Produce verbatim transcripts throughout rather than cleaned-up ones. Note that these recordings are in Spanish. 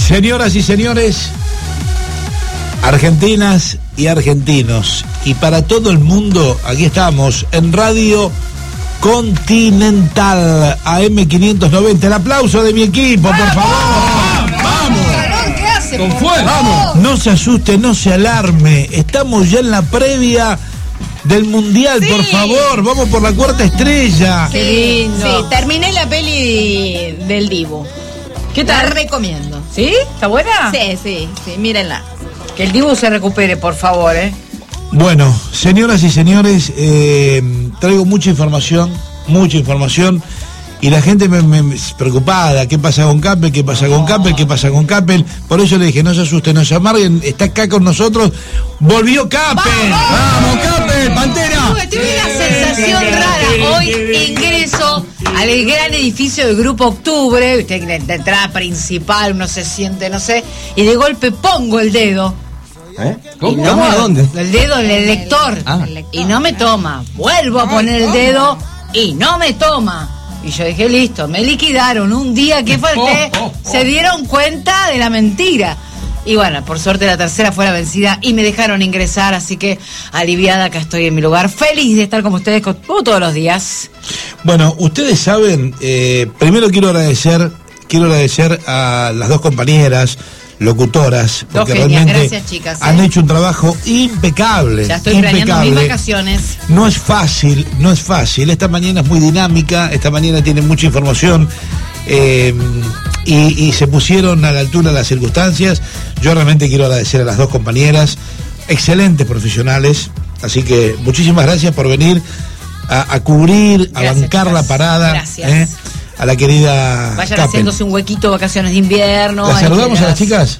Señoras y señores, argentinas y argentinos, y para todo el mundo, aquí estamos en Radio Continental A M quinientos noventa. El aplauso de mi equipo, por favor. ¡Vamos! ¿Qué hace? Con fuerza. Vamos. No se asuste, no se alarme. Estamos ya en la previa del Mundial, sí. Por favor. Vamos por la cuarta estrella. Qué lindo. Sí, terminé la peli del Dibu. ¿Qué tal? La recomiendo. ¿Sí? ¿Está buena? Sí, sí, sí, mírenla. Que el Dibu se recupere, por favor, ¿eh? Bueno, señoras y señores, eh, traigo mucha información, mucha información, y la gente me, me, me preocupada. ¿Qué pasa con Capel? ¿Qué pasa con Capel? ¿Qué pasa con Capel? Por eso le dije, no se asusten, no se amarguen, está acá con nosotros. ¡Volvió Capel! ¡Vamos, ¡Vamos Capel, Pantera! Tuve una sensación rara. Hoy ingreso al gran edificio del Grupo Octubre, viste, la entrada principal, uno se siente, no sé, y de golpe pongo el dedo. ¿Eh? ¿Cómo? No, ¿a dónde? El dedo en el lector. Ah. Y no me toma. Vuelvo a poner el dedo y no me toma. Y yo dije, listo, me liquidaron. Un día que falté, se dieron cuenta de la mentira. Y bueno, por suerte la tercera fue la vencida y me dejaron ingresar, así que aliviada, acá estoy en mi lugar, feliz de estar con ustedes como todos los días. Bueno, ustedes saben, eh, primero quiero agradecer, quiero agradecer a las dos compañeras locutoras, porque Dos genias, realmente gracias, chicas, ¿eh? Han hecho un trabajo impecable. Ya estoy planeando mis vacaciones. No es fácil, no es fácil. Esta mañana es muy dinámica, esta mañana tiene mucha información. Eh, y, y se pusieron a la altura de las circunstancias. Yo realmente quiero agradecer a las dos compañeras, excelentes profesionales, así que muchísimas gracias por venir a, a cubrir, a gracias, bancar chicas. La parada. Gracias. ¿eh? A la querida Vayan Capel. Haciéndose un huequito, vacaciones de invierno. ¿Las saludamos a las chicas?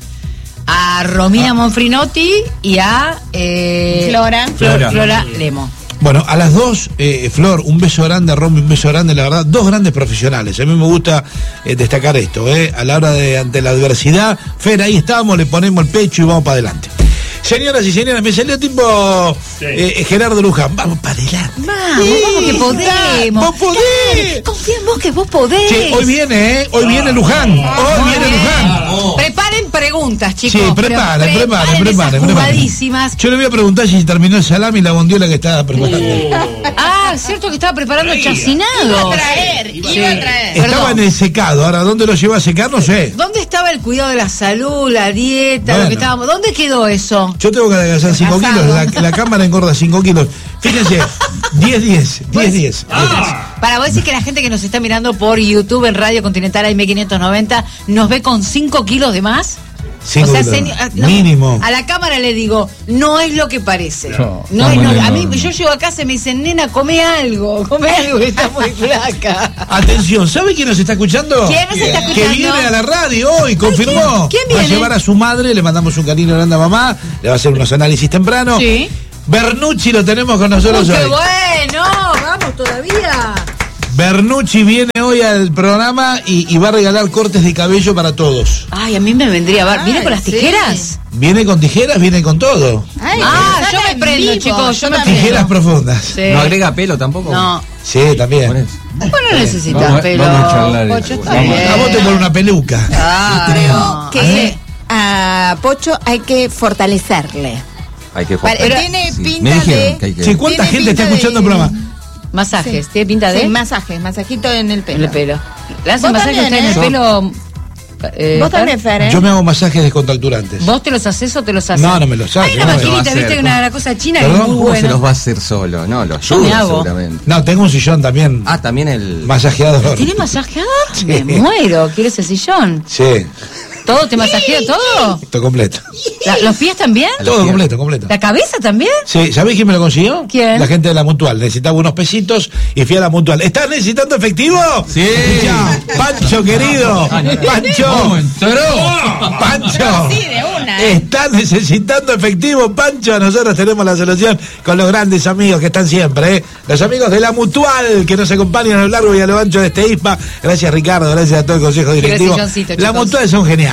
A Romina ah. Monfrinotti y a eh, Flora. Flora. Flora Lemo. Bueno, a las dos, eh, Flor, un beso grande, Romy, un beso grande, la verdad, dos grandes profesionales. A mí me gusta eh, destacar esto, eh, a la hora de, ante la adversidad, Fer, ahí estamos, le ponemos el pecho y vamos para adelante. Señoras y señores, me salió tipo sí. eh, Gerardo Luján. Vamos para adelante. Vamos, sí, vamos que podemos. Vos podés. Confía en vos que vos podés. Che, hoy viene, ¿eh? Hoy ah, viene Luján. Hoy ah, viene bien. Luján. Oh. Preparen preguntas, chicos. Sí, preparen, Pre preparen, preparen. Jugadísimas. Yo le voy a preguntar si terminó el salami y la bondiola que estaba preparando. Oh. Ah, cierto que estaba preparando el chacinado. Iba a traer, iba sí. a traer. Estaba Perdón. en el secado. Ahora, ¿dónde lo llevó a secar? No sé. ¿Dónde estaba el cuidado de la salud, la dieta, bueno. lo que estábamos? ¿Dónde quedó eso? Yo tengo que adelgazar cinco kilos, la, la cámara engorda cinco kilos. Fíjense, diez diez, diez diez. Ah. Para vos decir que la gente que nos está mirando por YouTube en Radio Continental A M quinientos noventa nos ve con cinco kilos de más. Cinco o sea, kilos. Se, no, mínimo. A la cámara le digo, no es lo que parece. No, no, es, no a mí, yo llego a casa y me dicen, nena, come algo, come algo que está muy flaca. Atención, ¿sabe quién nos está escuchando? ¿Quién nos está escuchando? Que viene a la radio hoy, confirmó. Ay, ¿quién, quién va a llevar a su madre, le mandamos un cariño grande a mamá, le va a hacer unos análisis temprano. Sí. Bernucci lo tenemos con nosotros Uy, hoy. ¡Qué bueno! ¡Vamos todavía! Bernucci viene hoy al programa y, y va a regalar cortes de cabello para todos. Ay, a mí me vendría a ver. ¿Viene con las sí. tijeras? Viene con tijeras, viene con todo. Ay, ah, yo me prendo, vivo, chicos. Yo me tijeras prendo. profundas. Sí. ¿No agrega pelo tampoco? No. Sí, también. Vos no necesitas vamos, pelo. Vamos a charlar. Pocho, está vamos, bien. a vos te pones una peluca. Ah, creo que a Pocho hay que fortalecerle. Hay que fortalecerle. Tiene sí. pinta Me dijeron de... que hay que... Sí, ¿cuánta tiene gente está de... escuchando el programa? Masajes, sí. ¿tiene pinta de? Sí, masajes, masajito en el pelo. En el pelo. ¿Le hacen masajes también, usted en el ¿eh? pelo? Eh, Vos también, Fer, ¿eh? Yo me hago masajes descontracturantes. ¿Vos te los haces o te los haces? No, no me los hago. Hay una no maquinita, viste, que una, una cosa china que es muy ¿Cómo buena. se los va a hacer solo? No, los Yo me ayuda hago. seguramente. No, tengo un sillón también. Ah, también el... Masajeador. ¿Tiene masajeador? Sí. Me muero, ¿quieres el sillón? Sí. ¿Todo te masajea todo? Todo completo. ¿La, ¿Los pies también? Todo completo, completo. ¿La cabeza también? Sí, ¿sabés quién me lo consiguió? ¿Quién? La gente de la Mutual. Necesitaba unos pesitos y fui a la Mutual. ¿Estás necesitando efectivo? Sí. Escuchá, Pancho, querido. Pancho. Pancho. Sí, de una. ¿eh? ¿Estás necesitando efectivo, Pancho? Nosotros tenemos la solución con los grandes amigos que están siempre, ¿eh? Los amigos de la Mutual que nos acompañan a lo largo y a lo ancho de este I S P A. Gracias, Ricardo. Gracias a todo el Consejo Directivo. La Mutual son geniales.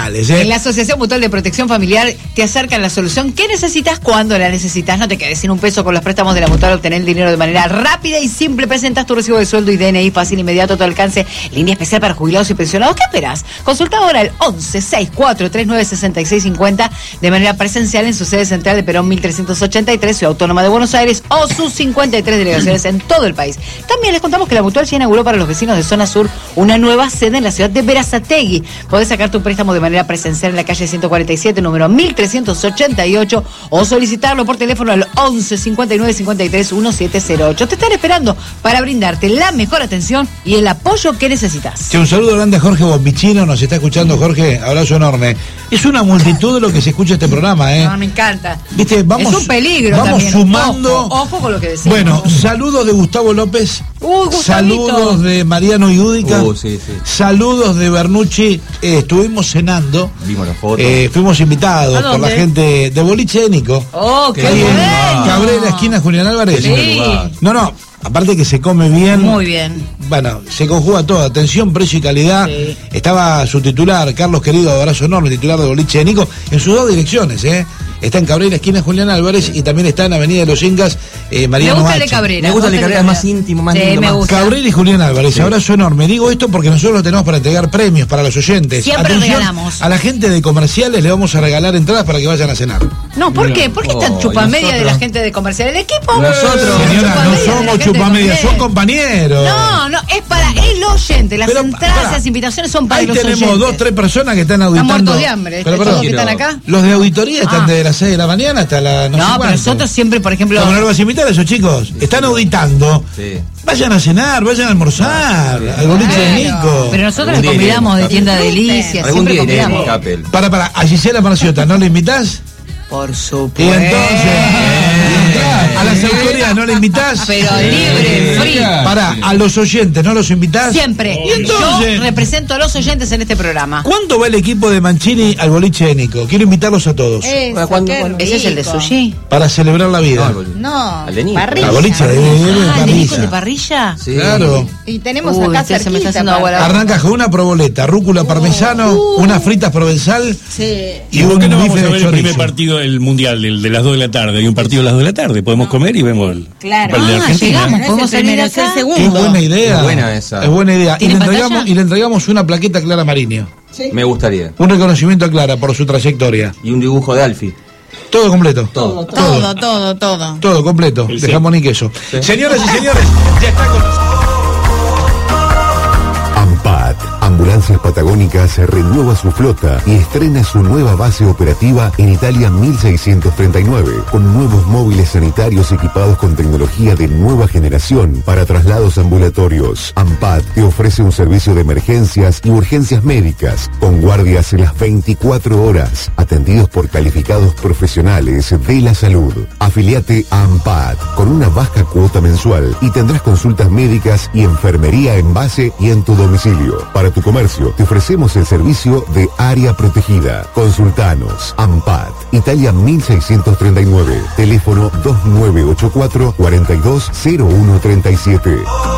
geniales, ¿eh? En la Asociación Mutual de Protección Familiar te acercan la solución que necesitas cuando la necesitas. No te quedes sin un peso con los préstamos de la Mutual. Obtener el dinero de manera rápida y simple. Presentas tu recibo de sueldo y D N I fácil, inmediato, a tu alcance. Línea especial para jubilados y pensionados. ¿Qué esperas? Consulta ahora el once sesenta y cuatro treinta y nueve sesenta y seis cincuenta de manera presencial en su sede central de Perón mil trescientos ochenta y tres, Ciudad Autónoma de Buenos Aires, o sus cincuenta y tres delegaciones en todo el país. También les contamos que la Mutual ya inauguró para los vecinos de Zona Sur una nueva sede en la ciudad de Berazategui. Podés sacar tu préstamo de manera presencial en la calle ciento cuarenta y siete, número mil trescientos ochenta y ocho, o solicitarlo por teléfono al once cincuenta y nueve cincuenta y tres diecisiete cero ocho. Te están esperando para brindarte la mejor atención y el apoyo que necesitas. Sí, un saludo grande a Jorge Bombichino, nos está escuchando. Jorge, abrazo enorme. Es una multitud de lo que se escucha este programa, ¿eh? No, me encanta. Viste, vamos, es un peligro vamos también. sumando. Ojo, ojo con lo que decimos. Bueno, saludos de Gustavo López. Uh, Gustavito. Saludos de Mariano Iúdica. Uh, sí, sí. Saludos de Bernucci. Eh, estuvimos cenando. Vimos las fotos. Eh, fuimos invitados por la gente de Boliche Énico. Oh, qué Ahí en bueno. Cabrera, esquina Julián Álvarez. Sí. No, no. Aparte que se come bien. Muy bien. Bueno, se conjuga todo, atención, precio y calidad. Sí. Estaba su titular, Carlos Querido, abrazo enorme, titular de Boliche de Nico, en sus dos direcciones, ¿eh? Está en Cabrera, esquina Julián Álvarez, y también está en Avenida de los Incas, eh, Mariano Me gusta el de H. Cabrera. Me gusta el de Cabrera, es más íntimo, más Sí, lindo, me más- gusta. Cabrera y Julián Álvarez, Sí. abrazo enorme. Digo esto porque nosotros lo tenemos para entregar premios para los oyentes. Siempre Atención, regalamos. a la gente de comerciales le vamos a regalar entradas para que vayan a cenar. No, ¿por qué? ¿Por qué están Oh, chupamedia de nosotros- la gente de comercial? El equipo. Nosotros- Señora, no chupamedia de la somos gente de chupamedia, comercial. son compañeros. No, no, es para el oyente. Las Pero, entradas, pará. las invitaciones son para Ahí los tenemos oyentes. dos, tres personas que están auditando. muertos de hambre, Pero, estos perdón, que están acá. los de auditoría están Ah. desde las seis de la mañana hasta la no, No, sé pero cuánto. nosotros siempre, por ejemplo. ¿Cómo no lo vas a invitar a esos chicos? Están auditando. Sí. Vayan a cenar, vayan a almorzar, al boliche de Nico. Pero nosotros Algún les día convidamos de iremos, tienda Capel. delicias, Algún siempre día iremos, convidamos. Capel. Para, para, a Gisela Marciota, ¿no le invitás? Por Y supuesto. entonces, a las autoridades no le invitás. Pero libre, free. Para, a los oyentes, ¿no los invitás? Siempre. Y entonces, Yo represento a los oyentes en este programa. ¿cuándo va el equipo de Mancini al boliche de Nico? Quiero invitarlos a todos. Eso, ¿Cuándo, qué cuándo? ¿Ese es el de rico. sushi? Para celebrar la vida. No, el- No, Al de Nico. parrilla. La boliche de, de- de Ah, ¿el de Nico parrilla. el de parrilla? Sí. Claro. Y tenemos Uy, acá usted se me está cerquita. haciendo agua la para- boca. Arranca con una proboleta, rúcula parmesano, Uh. unas fritas provenzal Sí. y ¿Y por un qué no vamos bife a de ver el primer chorizo. partido del Mundial, el de las dos de la tarde? Hay un partido a las dos de la tarde, podemos comer y vemos el, Claro. el de Ah, Argentina. llegamos. No ¿Podemos es el salir primero, es acá? el Qué segundo. buena idea. Es buena esa. Es buena idea. Y le, ¿Tiene entregamos, pantalla? y le entregamos una plaqueta a Clara Mariño. Sí. Me gustaría. Un reconocimiento a Clara por su trayectoria. Y un dibujo de Alfie. Todo completo. Todo. Todo, todo, todo. Todo completo. El De sí. jamón y queso. Señoras y señores, ya está con nosotros. AMPAT, Ambulancias Patagónicas, renueva su flota y estrena su nueva base operativa en Italia mil seiscientos treinta y nueve, con nuevos móviles sanitarios equipados con tecnología de nueva generación para traslados ambulatorios. AMPAT te ofrece un servicio de emergencias y urgencias médicas, con guardias en las veinticuatro horas, atendidos por calificados profesionales de la salud. Afiliate a AMPAT con una baja cuota mensual y tendrás consultas médicas y enfermería en base y en tu domicilio. Para tu comercio, te ofrecemos el servicio de área protegida. Consultanos. AMPAT, Italia mil seiscientos treinta y nueve. Teléfono dos nueve ocho cuatro, cuatro dos cero uno tres siete.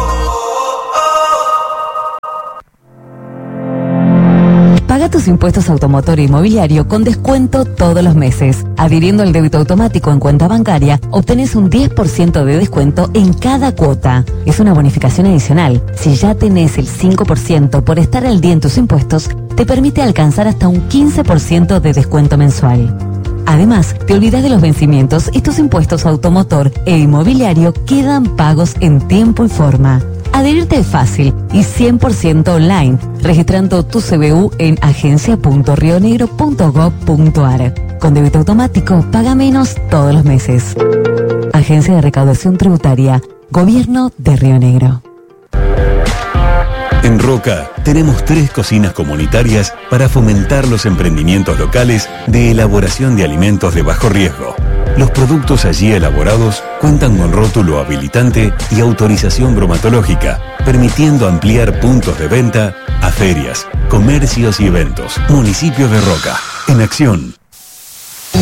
Paga tus impuestos automotor e inmobiliario con descuento todos los meses. Adhiriendo al débito automático en cuenta bancaria, obtenés un diez por ciento de descuento en cada cuota. Es una bonificación adicional. Si ya tenés el cinco por ciento por estar al día en tus impuestos, te permite alcanzar hasta un quince por ciento de descuento mensual. Además, te olvidas de los vencimientos y tus impuestos automotor e inmobiliario quedan pagos en tiempo y forma. Adherirte es fácil y cien por ciento online, registrando tu C B U en agencia punto rionegro punto gob punto ar. Con débito automático, paga menos todos los meses. Agencia de Recaudación Tributaria, Gobierno de Río Negro. En Roca tenemos tres cocinas comunitarias para fomentar los emprendimientos locales de elaboración de alimentos de bajo riesgo. Los productos allí elaborados cuentan con rótulo habilitante y autorización bromatológica, permitiendo ampliar puntos de venta a ferias, comercios y eventos. Municipio de Roca, en acción.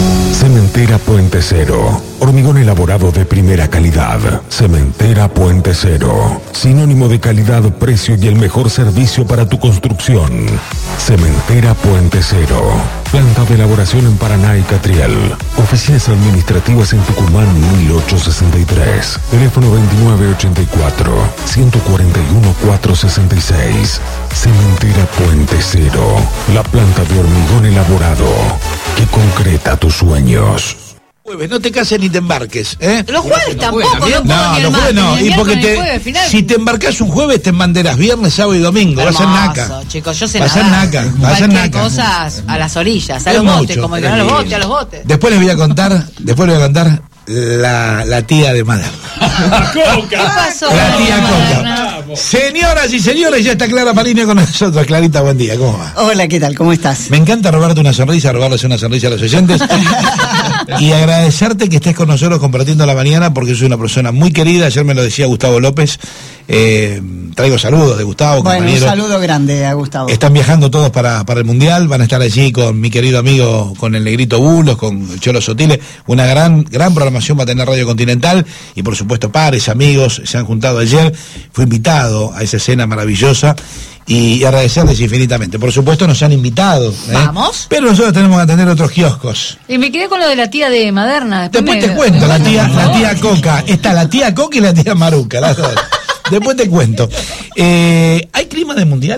Cementera Puente Cero. Hormigón elaborado de primera calidad. Cementera Puente Cero. Sinónimo de calidad, precio y el mejor servicio para tu construcción. Cementera Puente Cero. Planta de elaboración en Paraná y Catriel. Oficinas administrativas en Tucumán mil ochocientos sesenta y tres. Teléfono veintinueve ochenta y cuatro, ciento cuarenta y uno, cuatrocientos sesenta y seis. Cementera Puente Cero. La planta de hormigón elaborado que concreta tus sueños. Jueves, no te cases ni te embarques, ¿eh? Los jueves tampoco, no puedo No, ni el los martes, jueves no, ni el y porque miércoles, te, ni el jueves, final. si te embarcas un jueves te embanderas viernes, sábado y domingo, vas a ser naca. Hermoso, chicos, yo sé Vas a ser nadar. naca, vas a ser Cualquier naca. cosas a las orillas, a Es los botes, mucho, como es digan a los lindo. botes, a los botes. Después les voy a contar, después les voy a contar la, la tía de Maderna. ¿Qué pasó? La tía Maderna? Coca. Señoras y señores, ya está Clara Palinio con nosotros. Clarita, buen día, ¿cómo va? Hola, ¿qué tal? ¿Cómo estás? Me encanta robarte una sonrisa, robarles una sonrisa a los oyentes y agradecerte que estés con nosotros compartiendo la mañana porque soy una persona muy querida. Ayer me lo decía Gustavo López. Eh, traigo saludos de Gustavo, Bueno, un compañero. saludo grande a Gustavo. Están viajando todos para, para el Mundial, van a estar allí con mi querido amigo, con el Negrito Bulos, con el Cholo Sotile. Una gran gran programación va a tener Radio Continental y por supuesto pares, amigos, se han juntado ayer. Fui invitado a esa escena maravillosa y, y agradecerles infinitamente. Por supuesto nos han invitado. ¿eh? Vamos. Pero nosotros tenemos que atender otros kioscos. Y me quedé con lo de la tía de Maderna. Después me- te cuento, la tía, Por la favor. tía Coca. Está la tía Coca y la tía Maruca, las dos. Después te cuento. Eh, ¿Hay clima de Mundial?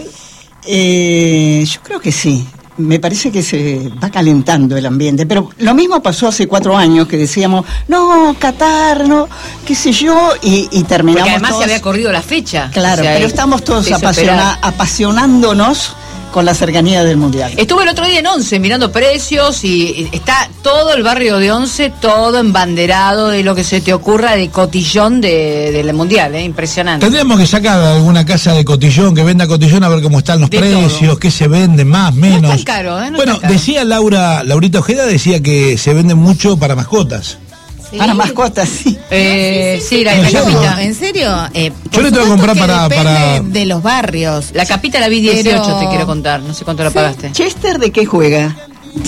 Eh, yo creo que sí. Me parece que se va calentando el ambiente, pero lo mismo pasó hace cuatro años que decíamos, no, Qatar, no, qué sé yo, y, y terminamos Porque además todos- se había corrido la fecha. Claro, O sea, pero estamos todos se hizo apasiona- esperar. apasionándonos con la cercanía del Mundial. Estuve el otro día en Once mirando precios y está todo el barrio de Once, todo embanderado de lo que se te ocurra de cotillón de, del Mundial, ¿eh? Impresionante. Tendríamos que sacar a alguna casa de cotillón que venda cotillón a ver cómo están los De precios, todo. qué se vende, más, menos. No es tan caro, ¿eh? No es bueno, tan caro. decía Laura, Laurita Ojeda decía que se vende mucho para mascotas. Para mascotas, sí. Eh, sí, la, ¿En la serio? capita. ¿En serio? Eh, Yo por le tengo que supuesto comprar para- depende para- de los barrios. La capita la vi dieciocho, Pero- te quiero contar. No sé cuánto la pagaste. ¿Chester de qué juega?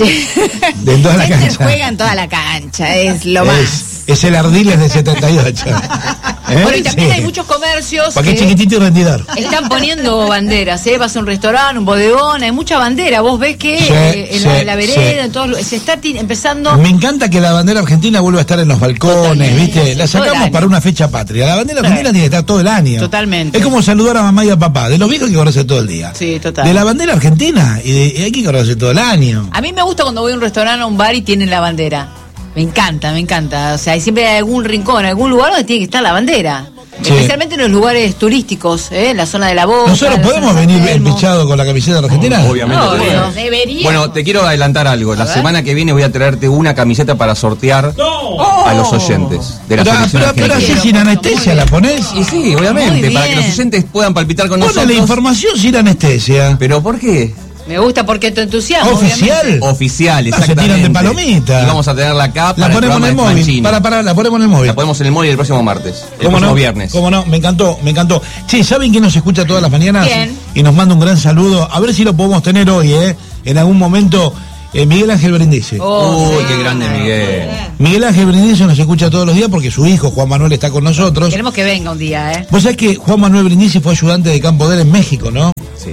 De toda la Chester cancha. juega en toda la cancha, es lo más. Es, es el Ardiles de setenta y ocho. ¿Eh? Bueno, y también Sí. hay muchos comercios Porque es que chiquitito y rendidor. están poniendo banderas, ¿eh? Vas a un restaurante, un bodegón, hay mucha bandera. Vos ves que Sí, eh, en, sí, la, en la vereda, sí. en todos los- se está ti- empezando. Me encanta que la bandera argentina vuelva a estar en los balcones, Totalmente, ¿viste? La todo el sacamos año. para una fecha patria. La bandera argentina tiene que estar todo el año. Totalmente. Es como saludar a mamá y a papá. De los viejos hay que acordarse todo el día. Sí, total. De la bandera argentina y, de, y hay que acordarse todo el año. A mí me gusta cuando voy a un restaurante o a un bar y tienen la bandera. Me encanta, me encanta. O sea, hay siempre hay algún rincón, algún lugar donde tiene que estar la bandera. Sí. Especialmente en los lugares turísticos, ¿eh? La zona de la boca. ¿Nosotros la podemos zona de venir San Telmo. empichados con la camiseta argentina? Obviamente. Obvio. podemos. Debería. Bueno, te quiero adelantar algo. La ver. semana que viene voy a traerte una camiseta para sortear a los oyentes de la Pero, selección pero, pero argentina. así sin anestesia la ponés. Y sí, obviamente, Muy para que bien. los oyentes puedan palpitar con Ponle la nosotros. información sin anestesia. ¿Pero por qué? Me gusta porque tu entusiasmo. ¿Oficial? obviamente. Oficial, No, se exactamente. tiran de palomita. Y vamos a tenerla acá para La el ponemos en programa el de móvil. Franchini. Para, para, la ponemos en el móvil. La ponemos en el móvil el próximo martes. El ¿Cómo próximo no? viernes. ¿Cómo no? Me encantó, me encantó. Che, ¿saben quién nos escucha todas las mañanas? ¿Quién? Y nos manda un gran saludo. A ver si lo podemos tener hoy, ¿eh? En algún momento, eh, Miguel Ángel Brindisi. Oh, Uy, sí. qué grande, Miguel. Miguel Ángel Brindisi nos escucha todos los días porque su hijo, Juan Manuel, está con nosotros. Queremos que venga un día, ¿eh? Vos sabés que Juan Manuel Brindisi fue ayudante de campo de él en México, ¿no? Sí.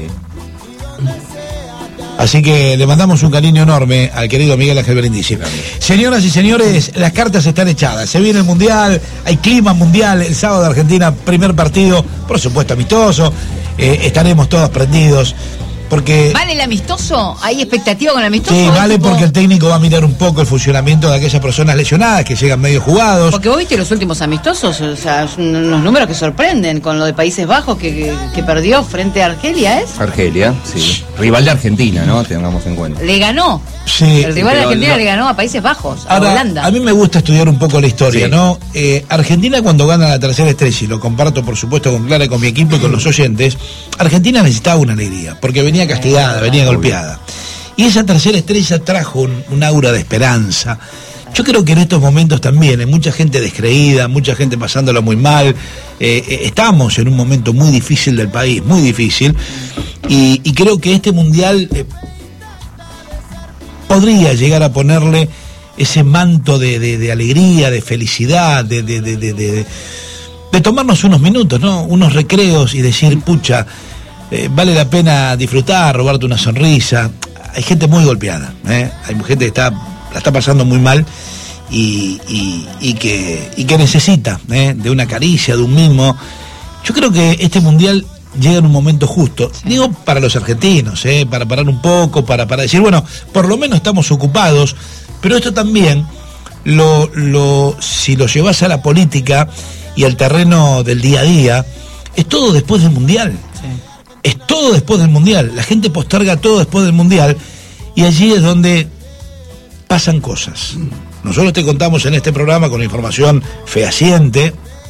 Así que le mandamos un cariño enorme al querido Miguel Ángel Brindisi. Señoras y señores, las cartas están echadas. Se viene el Mundial, hay clima mundial. El sábado de Argentina, primer partido, por supuesto amistoso. Eh, estaremos todos prendidos. Porque ¿Vale el amistoso? ¿Hay expectativa con el amistoso? sí, vale Tipo- porque el técnico va a mirar un poco el funcionamiento de aquellas personas lesionadas que llegan medio jugados. Porque vos viste los últimos amistosos, o sea, son unos números que sorprenden con lo de Países Bajos que, que, que perdió frente a Argelia, ¿es? Argelia, sí. Rival de Argentina, ¿no? Tengamos en cuenta. Le ganó. Sí. El rival de pero Argentina lo- le ganó a Países Bajos, a Ahora, Holanda. a mí me gusta estudiar un poco la historia, Sí. ¿no? Eh, Argentina cuando gana la tercera estrella, y lo comparto por supuesto con Clara y con mi equipo y con los oyentes, Argentina necesitaba una alegría, porque venía castigada, venía golpeada. Y esa tercera estrella trajo un, un aura de esperanza. Yo creo que en estos momentos también hay mucha gente descreída, mucha gente pasándolo muy mal. Eh, eh, estamos en un momento muy difícil del país, muy difícil. Y, y creo que este mundial eh, podría llegar a ponerle ese manto de, de, de alegría, de felicidad, de, de, de, de, de, de tomarnos unos minutos, ¿no? Unos recreos y decir, pucha, eh, vale la pena disfrutar, robarte una sonrisa. Hay gente muy golpeada, ¿eh? Hay gente que está, la está pasando muy mal y, y, y, que, y que necesita, ¿eh? De una caricia, de un mimo. Yo creo que este mundial llega en un momento justo, sí. Digo para los argentinos, ¿eh? Para parar un poco, para, para decir, bueno, por lo menos estamos ocupados, pero esto también, lo, lo, si lo llevas a la política y al terreno del día a día, es todo después del mundial, sí. Es todo después del mundial, la gente posterga todo después del mundial, y allí es donde pasan cosas. Nosotros te contamos en este programa con información fehaciente,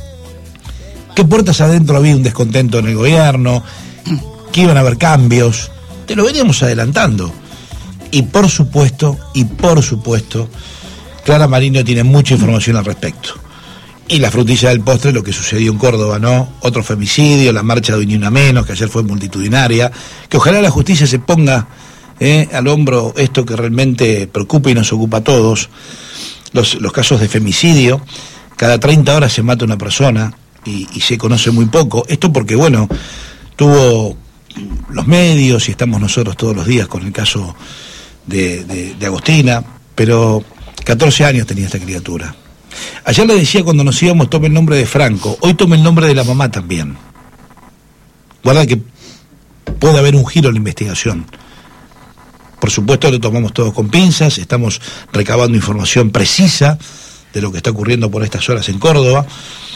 que puertas adentro había un descontento en el gobierno, que iban a haber cambios, te lo veníamos adelantando. Y por supuesto, y por supuesto, Clara Marino tiene mucha información al respecto. Y la frutilla del postre, lo que sucedió en Córdoba, ¿no? Otro femicidio, la marcha de Ni Una Menos, que ayer fue multitudinaria, que ojalá la justicia se ponga eh, al hombro esto que realmente preocupa y nos ocupa a todos, los, los casos de femicidio. Cada treinta horas se mata una persona, Y, y se conoce muy poco. Esto porque, bueno, tuvo los medios y estamos nosotros todos los días con el caso de, de, de Agostina, pero catorce años tenía esta criatura. Ayer le decía cuando nos íbamos, tome el nombre de Franco, hoy tome el nombre de la mamá también. Guarda que puede haber un giro en la investigación. Por supuesto lo tomamos todos con pinzas, estamos recabando información precisa de lo que está ocurriendo por estas horas en Córdoba.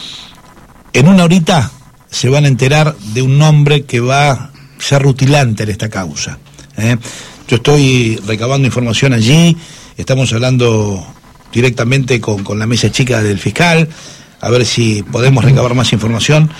En una horita se van a enterar de un nombre que va a ser rutilante en esta causa. ¿eh? Yo estoy recabando información allí, estamos hablando directamente con, con la mesa chica del fiscal, a ver si podemos recabar más información,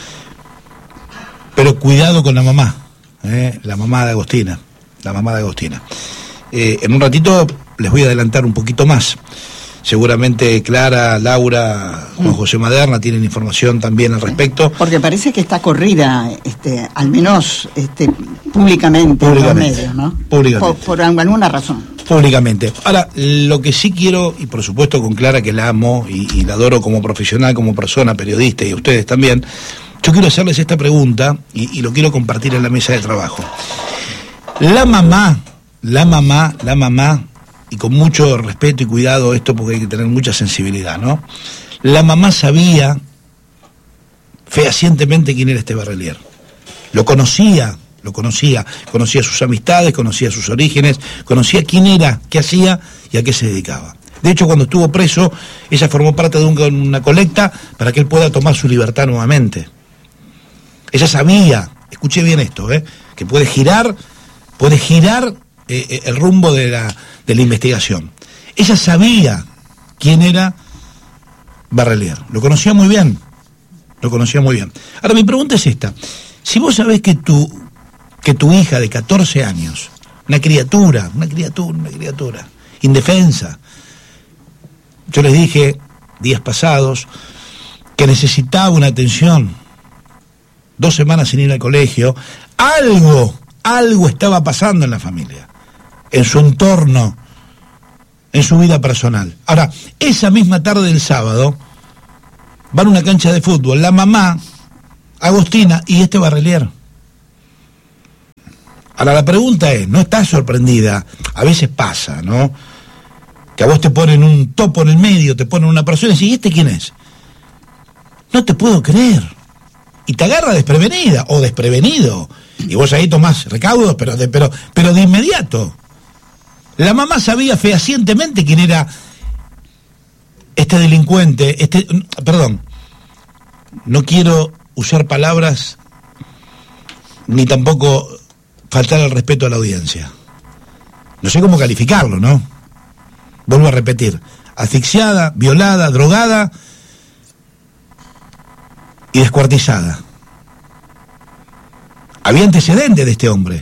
pero cuidado con la mamá, ¿eh? la mamá de Agostina, la mamá de Agostina. Eh, en un ratito les voy a adelantar un poquito más. Seguramente Clara, Laura, Juan José Maderna tienen información también al respecto. Porque parece que está corrida, este, al menos este, públicamente, públicamente en los medios, ¿no? Públicamente. Por, por alguna razón. Públicamente. Ahora, lo que sí quiero, y por supuesto con Clara que la amo y, y la adoro como profesional, como persona, periodista, y a ustedes también, yo quiero hacerles esta pregunta y, y lo quiero compartir en la mesa de trabajo. La mamá, la mamá, la mamá, y con mucho respeto y cuidado esto porque hay que tener mucha sensibilidad, ¿no? La mamá sabía fehacientemente quién era este Barrelier. Lo conocía, lo conocía, conocía sus amistades, conocía sus orígenes, conocía quién era, qué hacía y a qué se dedicaba. De hecho, cuando estuvo preso, ella formó parte de un, una colecta para que él pueda tomar su libertad nuevamente. Ella sabía, escuché bien esto, ¿eh? que puede girar, puede girar eh, el rumbo de la... de la investigación. Ella sabía quién era Barrelier, lo conocía muy bien, lo conocía muy bien. Ahora mi pregunta es esta: si vos sabés que tu, que tu hija de catorce años, una criatura, una criatura, una criatura, indefensa, yo les dije días pasados que necesitaba una atención, dos semanas sin ir al colegio, algo, algo estaba pasando en la familia, en su entorno, en su vida personal. Ahora, esa misma tarde del sábado, van a una cancha de fútbol, la mamá, Agostina, y este Barrelier. Ahora, la pregunta es, ¿no estás sorprendida? A veces pasa, ¿no? Que a vos te ponen un topo en el medio, te ponen una persona y decís, ¿y este quién es? No te puedo creer. Y te agarra desprevenida, o desprevenido. Y vos ahí tomás recaudos, pero de, pero, pero de inmediato. La mamá sabía fehacientemente quién era este delincuente, este, perdón, no quiero usar palabras ni tampoco faltar al respeto a la audiencia. No sé cómo calificarlo, ¿no? Vuelvo a repetir, asfixiada, violada, drogada y descuartizada. Había antecedentes de este hombre.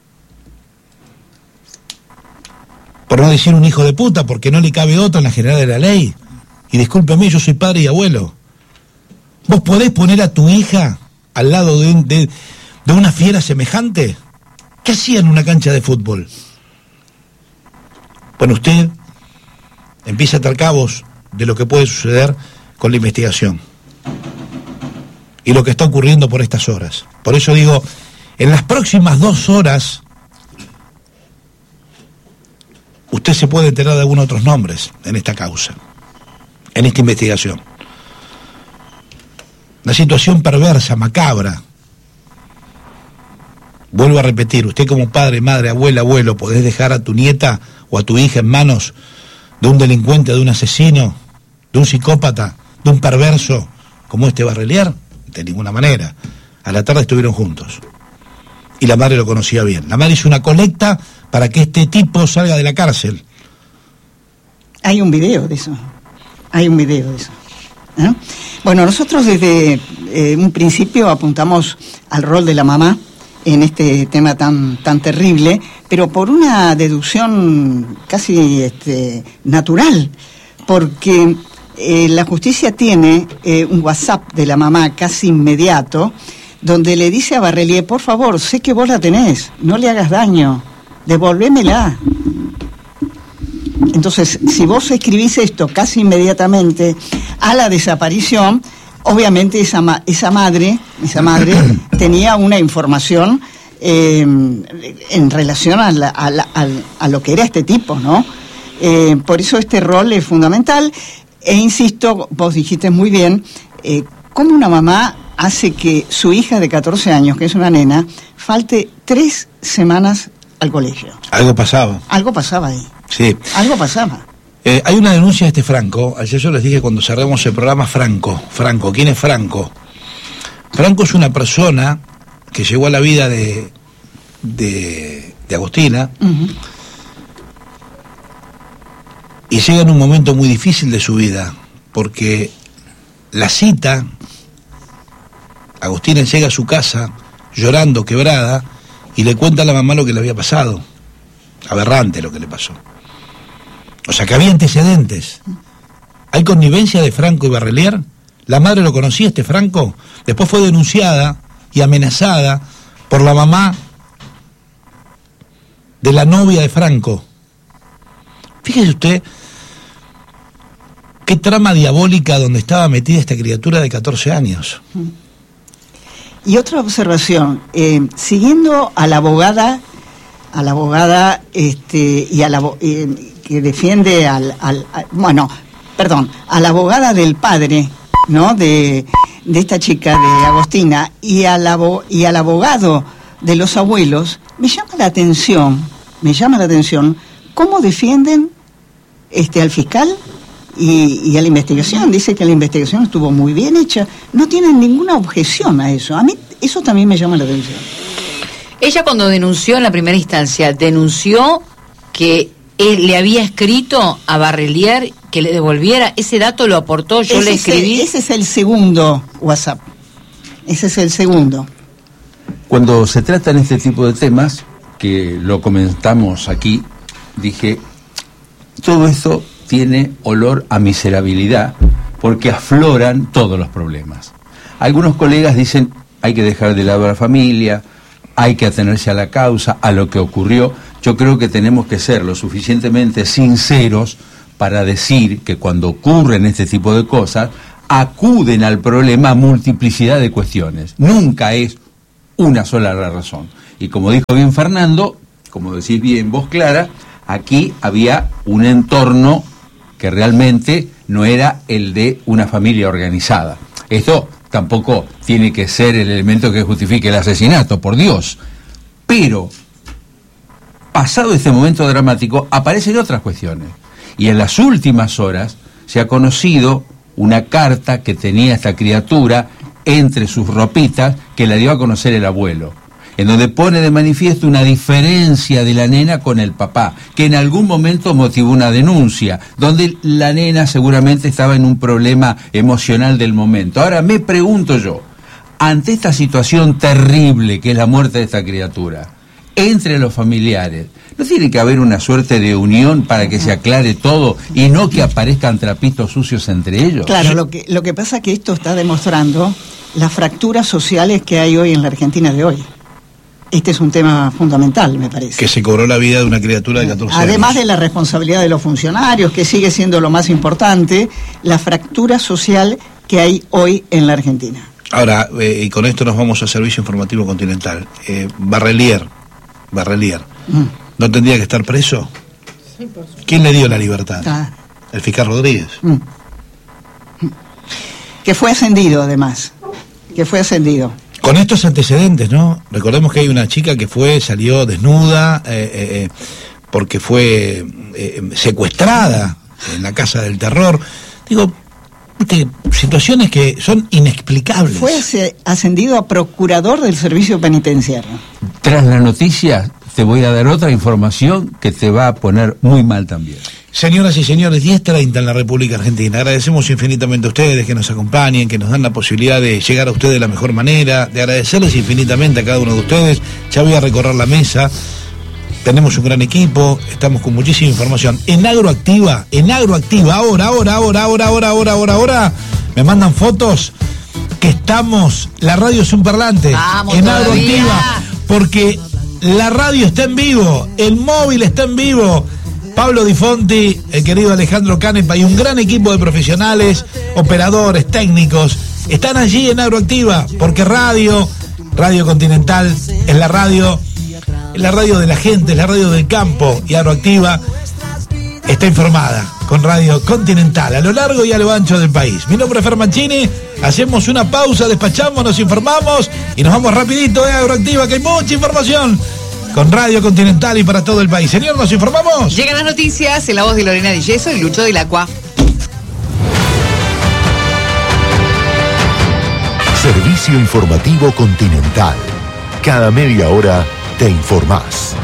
Por no decir un hijo de puta, porque no le cabe otro en la general de la ley. Y discúlpeme, yo soy padre y abuelo. ¿Vos podés poner a tu hija al lado de, de, de una fiera semejante? ¿Qué hacía en una cancha de fútbol? Bueno, usted empieza a atar cabos de lo que puede suceder con la investigación y lo que está ocurriendo por estas horas. Por eso digo, en las próximas dos horas usted se puede enterar de algunos otros nombres en esta causa, en esta investigación. Una situación perversa, macabra. Vuelvo a repetir, usted como padre, madre, abuela, abuelo, podés dejar a tu nieta o a tu hija en manos de un delincuente, de un asesino, de un psicópata, de un perverso como este Barrelier. De ninguna manera. A la tarde estuvieron juntos y la madre lo conocía bien. La madre hizo una colecta para que este tipo salga de la cárcel. Hay un video de eso. Hay un video de eso. ¿Eh? Bueno, nosotros desde eh, un principio apuntamos al rol de la mamá en este tema tan tan terrible, pero por una deducción casi este, natural, porque eh, la justicia tiene eh, un WhatsApp de la mamá casi inmediato, donde le dice a Barrelier, por favor, sé que vos la tenés, no le hagas daño, devolvémela. Entonces, si vos escribís esto casi inmediatamente a la desaparición, obviamente esa ma- esa madre, esa madre tenía una información eh, en relación a, la, a, la, a, a lo que era este tipo, ¿no? Eh, por eso este rol es fundamental. E insisto, vos dijiste muy bien, eh, cómo una mamá hace que su hija de catorce años, que es una nena, falte tres semanas al colegio. Algo pasaba. Algo pasaba ahí. Sí. Algo pasaba. Eh, hay una denuncia de este Franco. Ayer yo les dije cuando cerramos el programa, Franco. Franco, ¿quién es Franco? Franco es una persona que llegó a la vida de, de, de Agostina, uh-huh, y llega en un momento muy difícil de su vida, porque la cita, Agostina llega a su casa llorando, quebrada, y le cuenta a la mamá lo que le había pasado. Aberrante lo que le pasó. O sea que había antecedentes. ¿Hay connivencia de Franco y Barrelier? ¿La madre lo conocía, este Franco? Después fue denunciada y amenazada por la mamá de la novia de Franco. Fíjese usted qué trama diabólica donde estaba metida esta criatura de catorce años. Y otra observación, eh, siguiendo a la abogada, a la abogada este, y a la eh, que defiende al, al, al, bueno, perdón, a la abogada del padre, ¿no? De, de esta chica, de Agostina, y al, abo, y al abogado de los abuelos, me llama la atención, me llama la atención cómo defienden este, al fiscal y, y a la investigación. Dice que la investigación estuvo muy bien hecha, no tienen ninguna objeción a eso. A mí eso también me llama la atención. Ella, cuando denunció en la primera instancia, denunció que él le había escrito a Barrelier que le devolviera, ese dato lo aportó, yo ese le escribí. Es el, ese es el segundo WhatsApp, ese es el segundo. Cuando se tratan este tipo de temas, que lo comentamos aquí, dije, todo esto tiene olor a miserabilidad, porque afloran todos los problemas. Algunos colegas dicen, hay que dejar de lado a la familia, hay que atenerse a la causa, a lo que ocurrió. Yo creo que tenemos que ser lo suficientemente sinceros para decir que cuando ocurren este tipo de cosas, acuden al problema a multiplicidad de cuestiones. Nunca es una sola la razón. Y como dijo bien Fernando, como decís bien vos, Clara, aquí había un entorno que realmente no era el de una familia organizada. Esto tampoco tiene que ser el elemento que justifique el asesinato, por Dios. Pero, pasado este momento dramático, aparecen otras cuestiones. Y en las últimas horas se ha conocido una carta que tenía esta criatura entre sus ropitas, que la dio a conocer el abuelo, en donde pone de manifiesto una diferencia de la nena con el papá, que en algún momento motivó una denuncia, donde la nena seguramente estaba en un problema emocional del momento. Ahora me pregunto yo, ante esta situación terrible que es la muerte de esta criatura, entre los familiares, ¿no tiene que haber una suerte de unión para que se aclare todo y no que aparezcan trapitos sucios entre ellos? Claro, lo que, lo que pasa es que esto está demostrando las fracturas sociales que hay hoy en la Argentina de hoy. este es un tema fundamental, me parece. Que se cobró la vida de una criatura de catorce años. Además de la responsabilidad de los funcionarios, que sigue siendo lo más importante, la fractura social que hay hoy en la Argentina. Ahora, eh, y con esto nos vamos a Servicio Informativo Continental. Eh, Barrelier, Barrelier, mm. ¿no tendría que estar preso? Sí, por supuesto. ¿Quién le dio la libertad? Ah. El fiscal Rodríguez. Mm. Que fue ascendido, además. Que fue ascendido. Con estos antecedentes, ¿no? Recordemos que hay una chica que fue, salió desnuda, eh, eh, porque fue eh, secuestrada en la Casa del Terror. Digo, ¿viste? Situaciones que son inexplicables. Fue ascendido a procurador del servicio penitenciario. Tras la noticia, te voy a dar otra información que te va a poner muy mal también. Señoras y señores, diez treinta en la República Argentina. Agradecemos infinitamente a ustedes que nos acompañen, que nos dan la posibilidad de llegar a ustedes de la mejor manera, de agradecerles infinitamente a cada uno de ustedes. Ya voy a recorrer la mesa. Tenemos un gran equipo, estamos con muchísima información. En Agroactiva, en Agroactiva, ahora, ahora, ahora, ahora, ahora, ahora, ahora, ahora, me mandan fotos que estamos, la radio es un parlante. Vamos, en todavía. Agroactiva, porque la radio está en vivo, el móvil está en vivo. Pablo Di Fonti, el querido Alejandro Canepa y un gran equipo de profesionales, operadores, técnicos, están allí en Agroactiva, porque radio, Radio Continental, es la radio, es la radio de la gente, es la radio del campo, y Agroactiva está informada con Radio Continental a lo largo y a lo ancho del país. Mi nombre es Fer Mancini, hacemos una pausa, despachamos, nos informamos y nos vamos rapidito de Agroactiva, que hay mucha información con Radio Continental y para todo el país. Señor, ¿nos informamos? Llegan las noticias en la voz de Lorena Di Yeso y Lucho del Acua. Servicio Informativo Continental. Cada media hora te informás.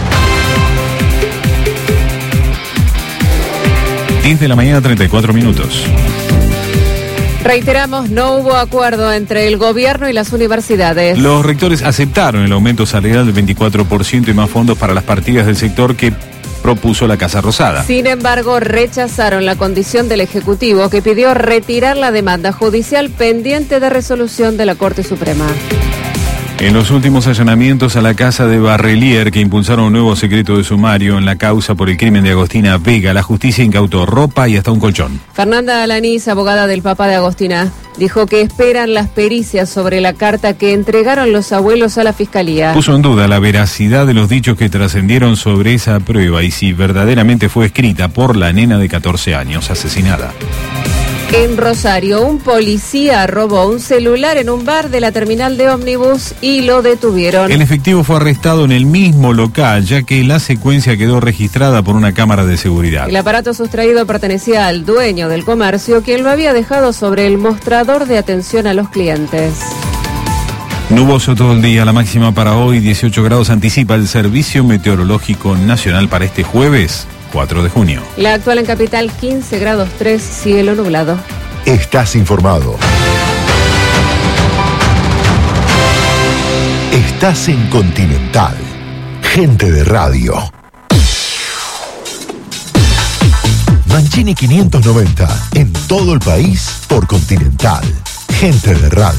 diez de la mañana, treinta y cuatro minutos. Reiteramos, no hubo acuerdo entre el gobierno y las universidades. Los rectores aceptaron el aumento salarial del veinticuatro por ciento y más fondos para las partidas del sector que propuso la Casa Rosada. Sin embargo, rechazaron la condición del Ejecutivo, que pidió retirar la demanda judicial pendiente de resolución de la Corte Suprema. En los últimos allanamientos a la casa de Barrelier, que impulsaron un nuevo secreto de sumario en la causa por el crimen de Agostina Vega, la justicia incautó ropa y hasta un colchón. Fernanda Alanís, abogada del papá de Agostina, dijo que esperan las pericias sobre la carta que entregaron los abuelos a la fiscalía. Puso en duda la veracidad de los dichos que trascendieron sobre esa prueba y si verdaderamente fue escrita por la nena de catorce años asesinada. En Rosario, un policía robó un celular en un bar de la terminal de ómnibus y lo detuvieron. El efectivo fue arrestado en el mismo local, ya que la secuencia quedó registrada por una cámara de seguridad. El aparato sustraído pertenecía al dueño del comercio, quien lo había dejado sobre el mostrador de atención a los clientes. Nuboso todo el día, la máxima para hoy, dieciocho grados, anticipa el Servicio Meteorológico Nacional para este jueves, cuatro de junio. La actual en Capital, quince grados tres, cielo nublado. Estás informado. Estás en Continental. Gente de radio. Mancini quinientos noventa, en todo el país por Continental. Gente de radio.